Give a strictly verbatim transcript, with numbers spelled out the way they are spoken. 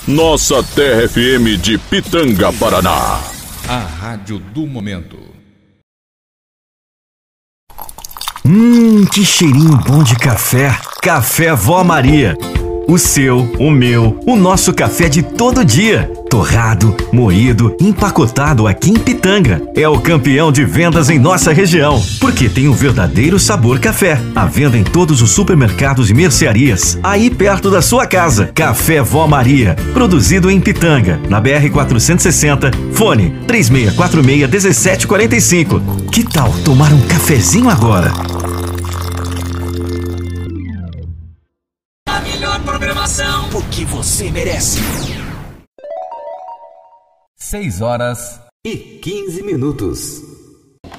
Nossa Terra F M de Pitanga, Paraná. A rádio do momento. Hum, que cheirinho bom de café. Café Vó Maria. O seu, o meu, o nosso café de todo dia. Torrado, moído, empacotado aqui em Pitanga. É o campeão de vendas em nossa região, porque tem um verdadeiro sabor café. À venda em todos os supermercados e mercearias, aí perto da sua casa. Café Vó Maria, produzido em Pitanga, na B R quatrocentos e sessenta, fone três seis quatro seis, um sete quatro cinco. Que tal tomar um cafezinho agora? A melhor programação, o que você merece. Seis horas e quinze minutos.